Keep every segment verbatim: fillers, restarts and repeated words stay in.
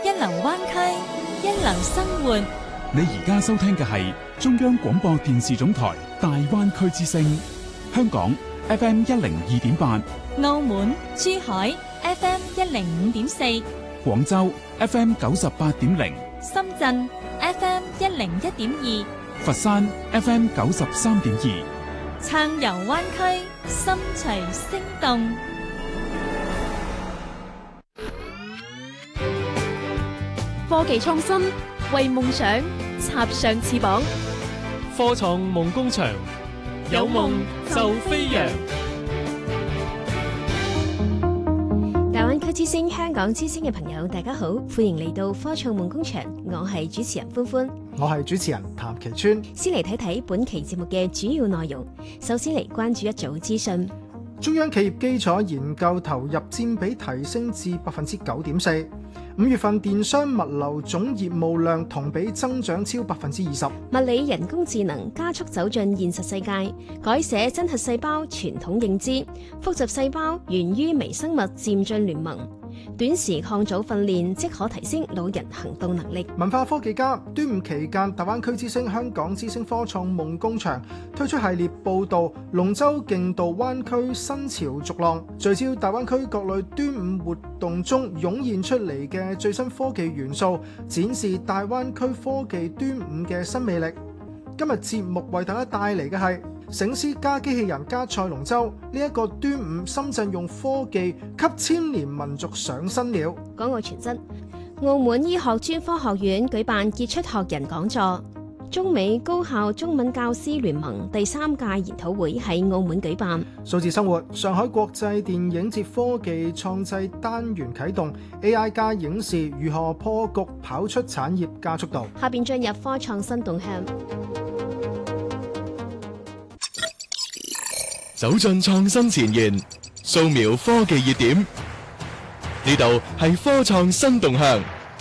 一流灣區，一流生活。 你而家收聽嘅係中央廣播電視總台大灣區之聲，香港 F M 一零二點八， 澳門、珠海 F M 一零五點四， 廣州 F M 九十八點零， 深圳 F M 一零一點二， 佛山 F M 九十三點二， 暢遊灣區，心隨聲動。 科技創新，為夢想插上翅膀。 科創夢工場，有夢就飛揚。 大灣區之聲、香港之聲嘅朋友，大家好，歡迎嚟到科創夢工場，我係主持人歡歡， 我係主持人譚其川。 先嚟睇睇本期節目嘅主要內容。首先嚟關注一組資訊。 中央企業基礎研究投入佔比提升至百分之九點四。五月份電商物流總業務量同比增長超百分之二十。 物理人工智能加速走進現實世界，改寫真核細胞傳統認知，複雜細胞源於微生物漸進聯盟，短時抗組訓練即可提升老人行動能力。 文化科技家端午期間，大灣區之聲、香港之聲科創夢工場推出系列報導龍舟競渡灣區新潮逐浪，聚焦大灣區各類端午活動中湧現出嚟嘅最新科技元素，展示大灣區科技端午嘅新魅力。今日節目為大家帶嚟嘅係醒獅加機器人加賽龍舟，呢一個端午深圳用科技給千年民族上身了。 港澳傳真，澳門醫學專科學院舉辦傑出學人講座，中美高校中文教師聯盟第三屆研討會喺澳門舉辦。 數字生活，上海國際電影節科技創製單元啟動 A I 加影視如何破局跑出產業加速度。 下邊進入科創新動向。 走進創新前沿，掃描科技熱點，呢度係科創新動向。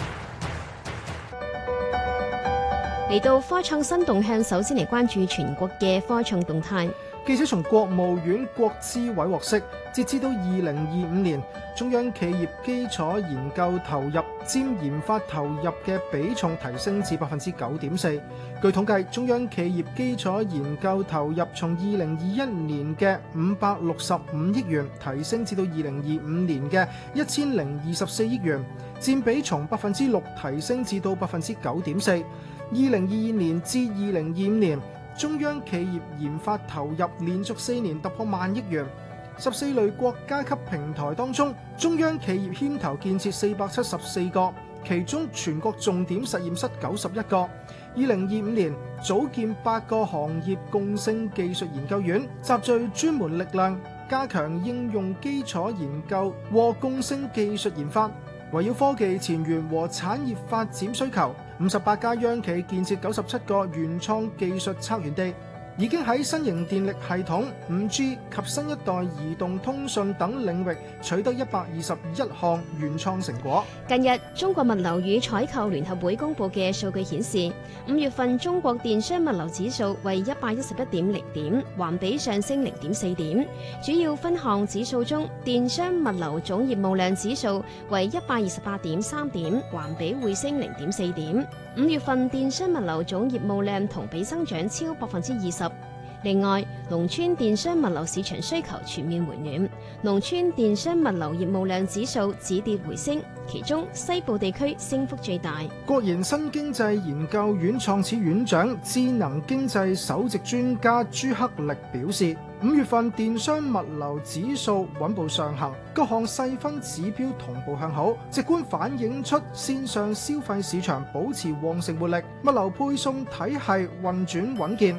嚟到科創新動向，首先嚟關注全國嘅科創動態。 記者從國務院國資委獲悉，截至到二零二五年，中央企業基礎研究投入佔研發投入嘅比重提升至百分之九點四。據統計，中央企業基礎研究投入從二零二一年嘅五百六十五億元提升至到二零二五年嘅一千零二十四億元，佔比從百分之六提升至到百分之九點四。二零二二年至二零二五年，中央企業研發投入連續四年突破萬億元。十四類國家級平台當中，中央企業牽頭建設四百七十四個，其中全國重點實驗室九十一個。二零二五年組建八個行業共性技術研究院，集聚專門力量，加強應用基礎研究和共性技術研發，圍繞科技前沿和產業發展需求，五十八家央企建設九十七個原創技術策源地，已經喺新型電力系統、五 G 及新一代移動通訊等領域取得一百二十一項原創成果。 近日，中國物流與採購聯合會公佈嘅數據顯示，五月份中國電商物流指數為一百一十一點零點，環比上升零點四點。主要分項指數中，電商物流總業務量指數為一百二十八點三點，環比回升零點四點。五月份電商物流總業務量同比增長超百分之二十。另外，農村電商物流市場需求全面回暖，農村電商物流業務量指數止跌回升，其中西部地區升幅最大。 國研新經濟研究院創始院長、智能經濟首席專家朱克力表示，五月份電商物流指數穩步上行，各項細分指標同步向好，直觀反映出線上消費市場保持旺盛活力，物流配送體系運轉穩健。